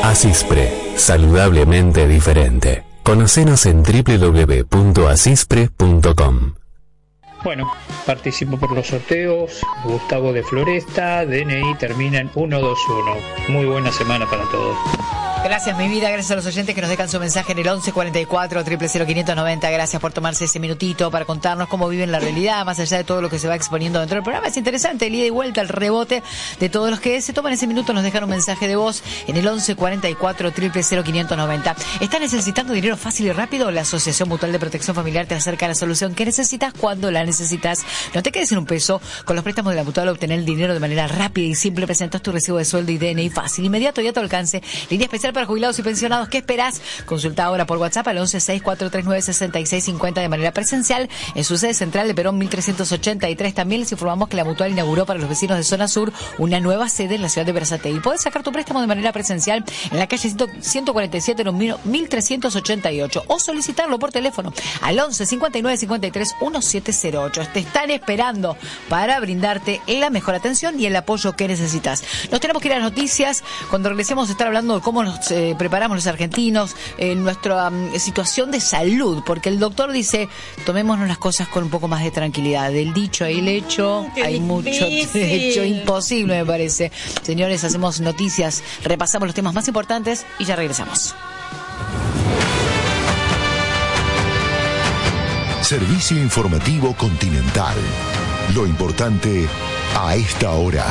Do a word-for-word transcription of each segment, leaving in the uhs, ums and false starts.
Asispre, saludablemente diferente. Conocenos en doble u doble u doble u punto asispre punto com. Bueno, participo por los sorteos. Gustavo de Floresta, D N I termina en uno dos uno. Muy buena semana para todos. Gracias, mi vida. Gracias a los oyentes que nos dejan su mensaje en el once cuarenta y cuatro, cero cero cero, quinientos noventa. Gracias por tomarse ese minutito para contarnos cómo viven la realidad, más allá de todo lo que se va exponiendo dentro del programa. Es interesante el ida y vuelta, el rebote de todos los que se toman ese minuto, nos dejan un mensaje de voz en el once cuarenta y cuatro, cero cero cero, quinientos noventa. ¿Estás necesitando dinero fácil y rápido? La Asociación Mutual de Protección Familiar te acerca a la solución que necesitas cuando la necesitas. No te quedes en un peso. Con los préstamos de la Mutual, obtener el dinero de manera rápida y simple. Presentas tu recibo de sueldo y D N I fácil, inmediato y a tu alcance. Línea especial para jubilados y pensionados. ¿Qué esperás? Consulta ahora por WhatsApp al once seis cuatro tres nueve seis seis cinco cero de manera presencial en su sede central de Perón mil trescientos ochenta y tres. También les informamos que la Mutual inauguró para los vecinos de Zona Sur una nueva sede en la ciudad de Berazategui. Podés sacar tu préstamo de manera presencial en la calle ciento cuarenta y siete, número mil trescientos ochenta y ocho, o solicitarlo por teléfono al once cincuenta y nueve cincuenta y tres diecisiete cero ocho. Te están esperando para brindarte la mejor atención y el apoyo que necesitas. Nos tenemos que ir a las noticias. Cuando regresemos a estar hablando de cómo nos eh, preparamos los argentinos en nuestra um, situación de salud, porque el doctor dice, tomémonos las cosas con un poco más de tranquilidad. Del dicho hay el hecho, Qué hay difícil. mucho hecho, imposible me parece. Señores, hacemos noticias, repasamos los temas más importantes y ya regresamos. Servicio informativo Continental. Lo importante a esta hora.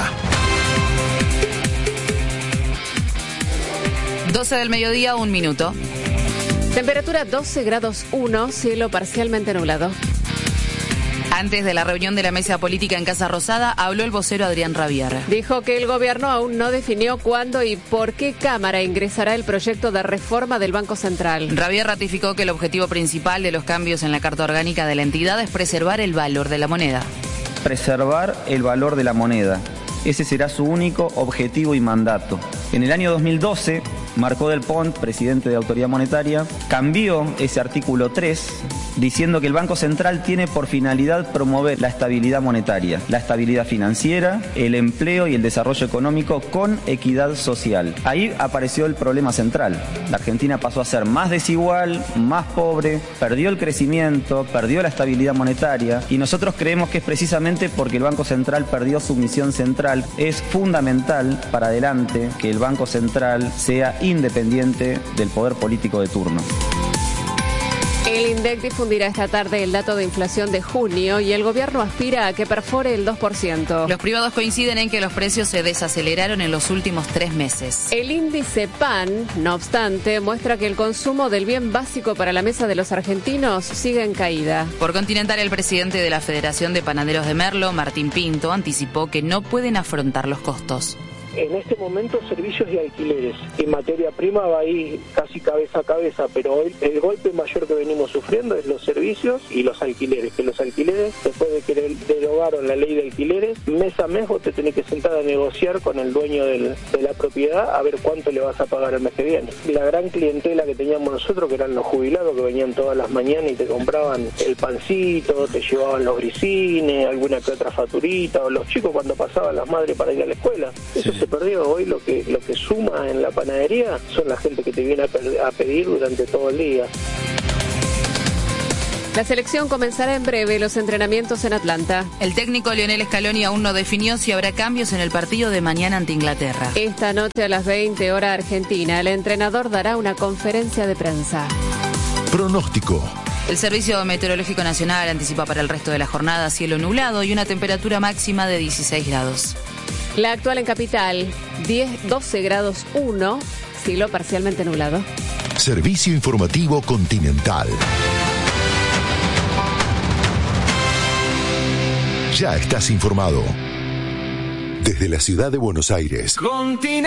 doce del mediodía, un minuto. Temperatura doce grados uno, cielo parcialmente nublado. Antes de la reunión de la mesa política en Casa Rosada, habló el vocero Adrián Rabier. Dijo que el gobierno aún no definió cuándo y por qué Cámara ingresará el proyecto de reforma del Banco Central. Rabier ratificó que el objetivo principal de los cambios en la Carta Orgánica de la entidad es preservar el valor de la moneda. Preservar el valor de la moneda. Ese será su único objetivo y mandato. En el año dos mil doce, Marcó del Pont, presidente de Autoridad Monetaria, cambió ese artículo tres diciendo que el Banco Central tiene por finalidad promover la estabilidad monetaria, la estabilidad financiera, el empleo y el desarrollo económico con equidad social. Ahí apareció el problema central. La Argentina pasó a ser más desigual, más pobre, perdió el crecimiento, perdió la estabilidad monetaria y nosotros creemos que es precisamente porque el Banco Central perdió su misión central. Es fundamental para adelante que el Banco Central sea independiente del poder político de turno. El INDEC difundirá esta tarde el dato de inflación de junio y el gobierno aspira a que perfore el dos por ciento. Los privados coinciden en que los precios se desaceleraron en los últimos tres meses. El índice P A N, no obstante, muestra que el consumo del bien básico para la mesa de los argentinos sigue en caída. Por Continental, el presidente de la Federación de Panaderos de Merlo, Martín Pinto, anticipó que no pueden afrontar los costos. En este momento, servicios y alquileres. En materia prima va ahí casi cabeza a cabeza, pero hoy el golpe mayor que venimos sufriendo es los servicios y los alquileres. Que los alquileres, después de que derogaron la ley de alquileres, mes a mes vos te tenés que sentar a negociar con el dueño del, de la propiedad a ver cuánto le vas a pagar el mes que viene. La gran clientela que teníamos nosotros, que eran los jubilados que venían todas las mañanas y te compraban el pancito, te llevaban los grisines, alguna que otra facturita, o los chicos cuando pasaban las madres para ir a la escuela. Eso se perdió. Hoy lo que lo que suma en la panadería son la gente que te viene a, per- a pedir durante todo el día. La selección comenzará en breve los entrenamientos en Atlanta. El técnico Lionel Scaloni aún no definió si habrá cambios en el partido de mañana ante Inglaterra. Esta noche a las veinte hora argentina, el entrenador dará una conferencia de prensa. Pronóstico. El Servicio Meteorológico Nacional anticipa para el resto de la jornada cielo nublado y una temperatura máxima de dieciséis grados. La actual en Capital, diez, doce grados uno, cielo parcialmente nublado. Servicio informativo Continental. Ya estás informado. Desde la ciudad de Buenos Aires. Continental.